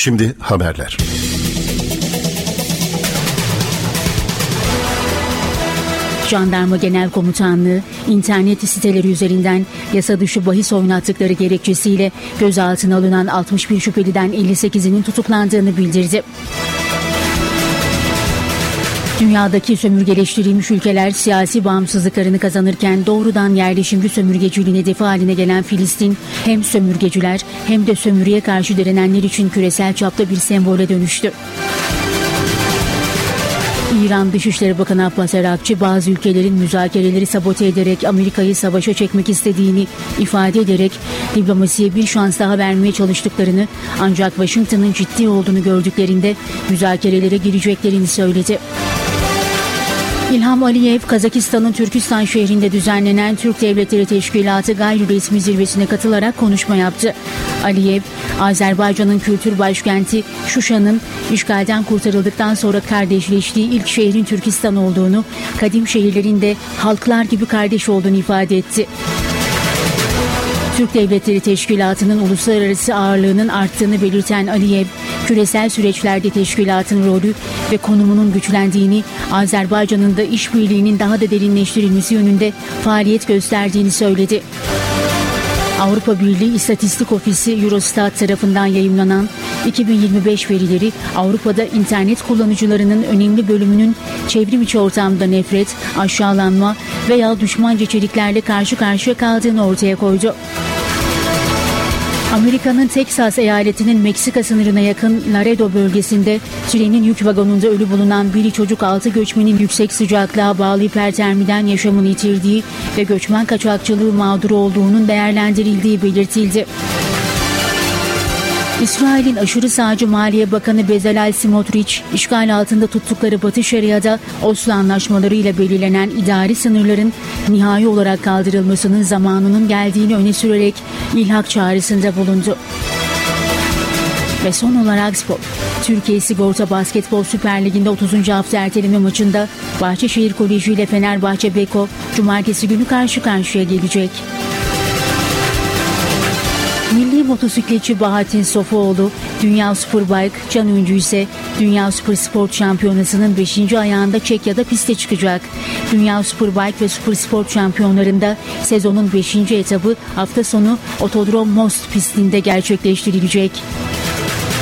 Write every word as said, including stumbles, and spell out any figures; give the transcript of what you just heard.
Şimdi haberler. Jandarma Genel Komutanlığı, internet siteleri üzerinden yasa dışı bahis oynattıkları gerekçesiyle gözaltına alınan altmış bir şüpheliden elli sekizinin tutuklandığını bildirdi. Dünyadaki sömürgeleştirilmiş ülkeler siyasi bağımsızlıklarını kazanırken doğrudan yerleşimci sömürgeciliğin hedefi haline gelen Filistin, hem sömürgeciler hem de sömürüye karşı direnenler için küresel çapta bir sembole dönüştü. İran Dışişleri Bakanı Abbas Arakçı, bazı ülkelerin müzakereleri sabote ederek Amerika'yı savaşa çekmek istediğini ifade ederek diplomasiye bir şans daha vermeye çalıştıklarını, ancak Washington'ın ciddi olduğunu gördüklerinde müzakerelere gireceklerini söyledi. İlham Aliyev, Kazakistan'ın Türkistan şehrinde düzenlenen Türk Devletleri Teşkilatı gayri resmi zirvesine katılarak konuşma yaptı. Aliyev, Azerbaycan'ın kültür başkenti Şuşa'nın işgalden kurtarıldıktan sonra kardeşleştiği ilk şehrin Türkistan olduğunu, kadim şehirlerin de halklar gibi kardeş olduğunu ifade etti. Türk Devletleri Teşkilatı'nın uluslararası ağırlığının arttığını belirten Aliyev, küresel süreçlerde teşkilatın rolü ve konumunun güçlendiğini, Azerbaycan'ın da işbirliğinin daha da derinleştirilmesi yönünde faaliyet gösterdiğini söyledi. Avrupa Birliği İstatistik Ofisi Eurostat tarafından yayımlanan iki bin yirmi beş verileri, Avrupa'da internet kullanıcılarının önemli bölümünün çevrim içi ortamda nefret, aşağılanma veya düşmanca içeriklerle karşı karşıya kaldığını ortaya koydu. Amerika'nın Teksas eyaletinin Meksika sınırına yakın Laredo bölgesinde trenin yük vagonunda ölü bulunan biri çocuk altı göçmenin yüksek sıcaklığa bağlı hipertermiden yaşamını yitirdiği ve göçmen kaçakçılığı mağduru olduğunun değerlendirildiği belirtildi. İsrail'in aşırı sağcı Maliye Bakanı Bezalel Smotrich, işgal altında tuttukları Batı Şeria'da Oslo Anlaşmaları ile belirlenen idari sınırların nihai olarak kaldırılmasının zamanının geldiğini öne sürerek ilhak çağrısında bulundu. Ve son olarak spor. Türkiye Sigorta Basketbol Süper Ligi'nde otuzuncu hafta erteleme maçında Bahçeşehir Koleji ile Fenerbahçe Beko cumartesi günü karşı karşıya gelecek. Milli motosikletçi Bahattin Sofuoğlu, Dünya Superbike, Can Öncü ise Dünya Super Sport Şampiyonası'nın beşinci ayağında Çekya'da piste çıkacak. Dünya Superbike ve Super Sport Şampiyonlarında sezonun beşinci etabı hafta sonu Otodrom Most pistinde gerçekleştirilecek.